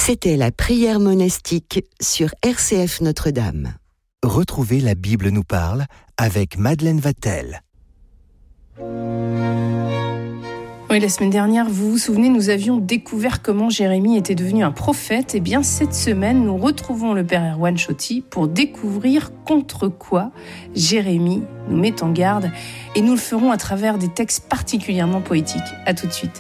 C'était la prière monastique sur RCF Notre-Dame. Retrouvez La Bible nous parle avec Madeleine Vatel. Oui, la semaine dernière, vous vous souvenez, nous avions découvert comment Jérémie était devenu un prophète. Eh bien, cette semaine, nous retrouvons le Père Erwan Chotti pour découvrir contre quoi Jérémie nous met en garde. Et nous le ferons à travers des textes particulièrement poétiques. À tout de suite.